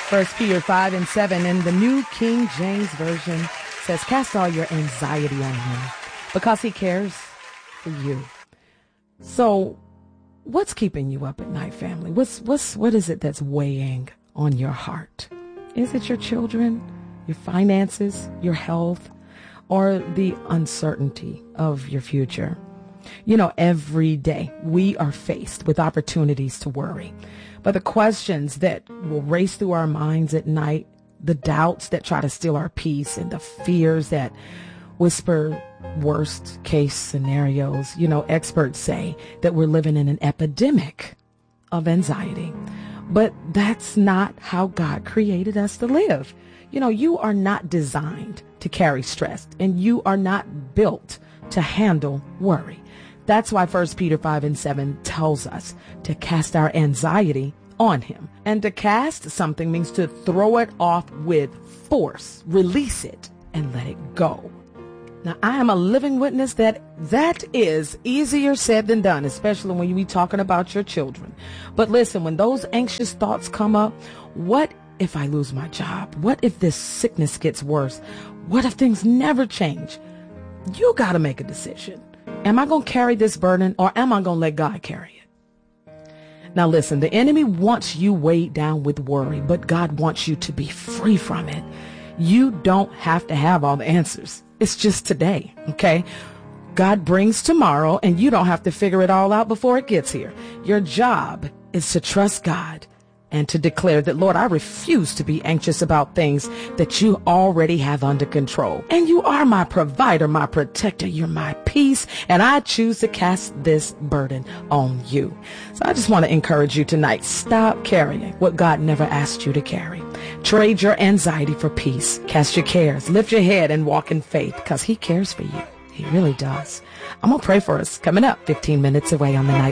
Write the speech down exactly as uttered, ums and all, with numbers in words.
First Peter five and seven in the New King James Version says, cast all your anxiety on him because he cares for you. So what's keeping you up at night, family? What's, what's, what is it that's weighing on your heart? Is it your children, your finances, your health, or the uncertainty of your future? You know, every day we are faced with opportunities to worry. But the questions that will race through our minds at night, the doubts that try to steal our peace, and the fears that whisper worst case scenarios. You know, experts say that we're living in an epidemic of anxiety. But that's not how God created us to live. You know, you are not designed to carry stress, and you are not built to handle worry. That's why First Peter five and seven tells us to cast our anxiety on him. And to cast something means to throw it off with force, release it, and let it go. Now, I am a living witness that that is easier said than done, especially when you be talking about your children. But listen, when those anxious thoughts come up, what if I lose my job? What if this sickness gets worse? What if things never change? You got to make a decision. Am I going to carry this burden, or am I going to let God carry it? Now listen, the enemy wants you weighed down with worry, but God wants you to be free from it. You don't have to have all the answers. It's just today, okay? God brings tomorrow, and you don't have to figure it all out before it gets here. Your job is to trust God and to declare that, Lord, I refuse to be anxious about things that you already have under control. And you are my provider, my protector. You're my peace. And I choose to cast this burden on you. So I just want to encourage you tonight. Stop carrying what God never asked you to carry. Trade your anxiety for peace. Cast your cares. Lift your head and walk in faith, because he cares for you. He really does. I'm going to pray for us coming up fifteen minutes away on the night.